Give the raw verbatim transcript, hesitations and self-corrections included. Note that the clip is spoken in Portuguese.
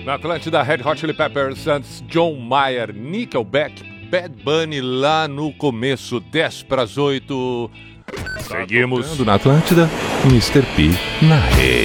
Na Atlântida, Red Hot Chili Peppers, antes John Mayer, Nickelback, Bad Bunny lá no começo, dez para as oito. Seguimos na Atlântida, mister P na rede.